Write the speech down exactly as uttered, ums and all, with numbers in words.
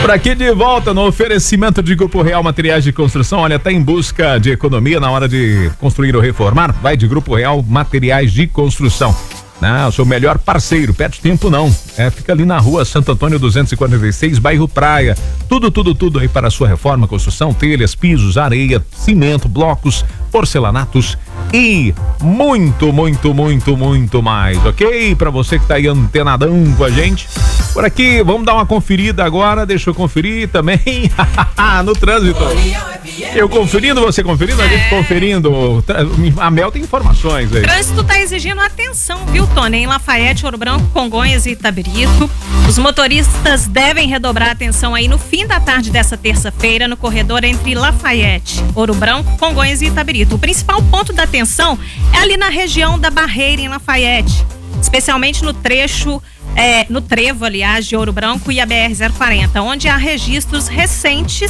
Por aqui de volta no oferecimento de Grupo Real Materiais de Construção. Olha, tá em busca de economia na hora de construir ou reformar? Vai de Grupo Real Materiais de Construção. Não, sou o melhor parceiro, perde tempo não. É, fica ali na rua Santo Antônio duzentos e quarenta e seis, bairro Praia. Tudo, tudo, tudo aí para a sua reforma, construção, telhas, pisos, areia, cimento, blocos, porcelanatos e muito, muito, muito, muito mais, ok? Para você que tá aí antenadão com a gente. Por aqui, vamos dar uma conferida agora, deixa eu conferir também no trânsito. Eu conferindo, você conferindo, a gente conferindo. A Mel tem informações aí. O trânsito tá exigindo atenção, viu, Tony? Em Lafayette, Ouro Branco, Congonhas e Itabirito. Os motoristas devem redobrar a atenção aí no fim da tarde dessa terça-feira, no corredor entre Lafayette, Ouro Branco, Congonhas e Itabirito. O principal ponto da atenção é ali na região da Barreira, em Lafayette, especialmente no trecho É, no trevo, aliás, de Ouro Branco e a B R zero quarenta, onde há registros recentes